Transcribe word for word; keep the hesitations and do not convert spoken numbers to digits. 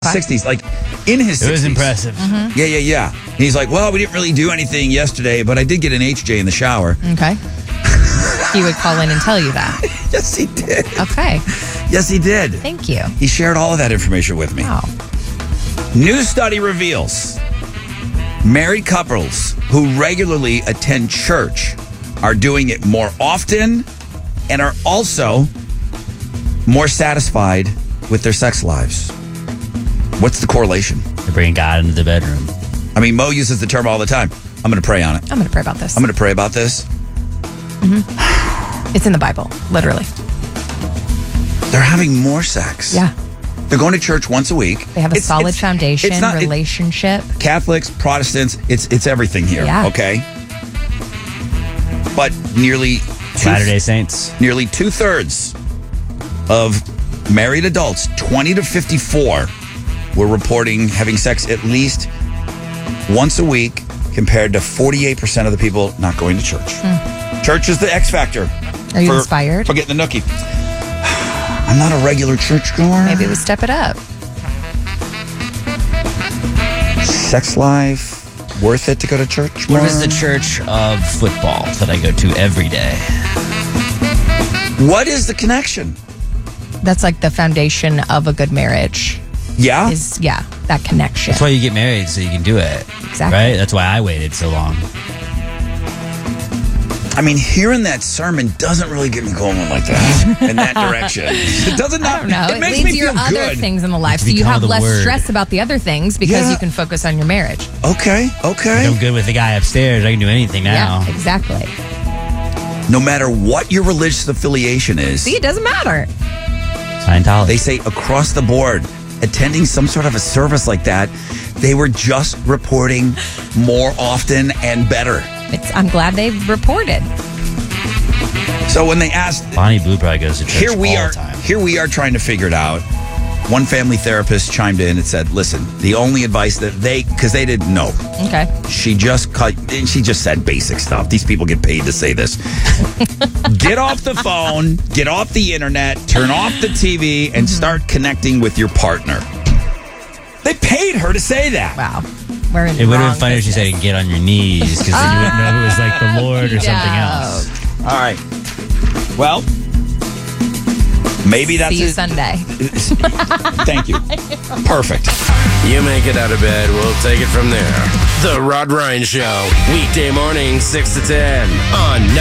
sixties, like in his sixties. It was impressive. Mm-hmm. Yeah, yeah, yeah. And he's like, well, we didn't really do anything yesterday, but I did get an H J in the shower. Okay. He would call in and tell you that. Yes, he did. Okay. Yes, he did. Thank you. He shared all of that information with me. Wow. New study reveals married couples who regularly attend church are doing it more often and are also more satisfied with their sex lives. What's the correlation? They're bringing God into the bedroom. I mean, Mo uses the term all the time. I'm going to pray on it. I'm going to pray about this. I'm going to pray about this. Mm-hmm. It's in the Bible, literally. They're having more sex. Yeah. They're going to church once a week. They have a It's- solid it's- foundation, it's not- it- relationship. Catholics, Protestants, it's it's everything here. Yeah. Okay. But nearly two, Latter-day Saints. nearly two thirds of married adults, twenty to fifty-four, were reporting having sex at least once a week, compared to forty-eight percent of the people not going to church. Hmm. Church is the X factor. Are you for, inspired? For getting the nookie. I'm not a regular churchgoer. Maybe we step it up. Sex life, worth it to go to church more? What is the church of football that I go to every day? What is the connection? That's like the foundation of a good marriage. Yeah? Is yeah, that connection. That's why you get married, so you can do it. Exactly. Right? That's why I waited so long. I mean, hearing that sermon doesn't really get me going like that in that direction. It doesn't. I don't know. It, It, makes leads me to your feel other good. things in the life, To so you become have the less word. stress about the other things because Yeah. you can focus on your marriage. Okay, okay. I'm good with the guy upstairs. I can do anything now. Yeah, exactly. No matter what your religious affiliation is, See, it doesn't matter. Scientology. they say across the board, attending some sort of a service like that, they were just reporting more often and better. It's, I'm glad they reported. So when they asked, Bonnie Blue probably goes to church here we all are, the time. here we are trying to figure it out. One family therapist chimed in and said, "Listen, the only advice that they, because they didn't know, Okay. she just cut, and she just said basic stuff. These people get paid to say this. Get off the phone, get off the internet, turn off the T V, and Mm-hmm. start connecting with your partner." They paid her to say that. Wow. We're in It would have wrong been funny if she business. said, get on your knees, because then you wouldn't know who was like the Lord or something else. All right. Well, maybe that's See you it. Sunday. Thank you. Perfect. You make it out of bed, we'll take it from there. The Rod Ryan Show, weekday morning, six to ten on